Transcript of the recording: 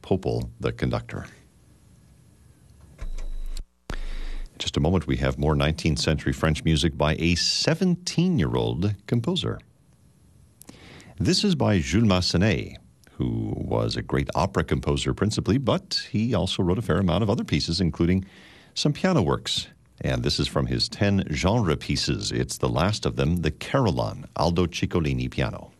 Popel, the conductor. In just a moment, we have more 19th century French music by a 17-year-old composer. This is by Jules Massenet, who was a great opera composer principally, but he also wrote a fair amount of other pieces, including some piano works. And this is from his 10 genre pieces. It's the last of them, the Carillon, Aldo Ciccolini piano.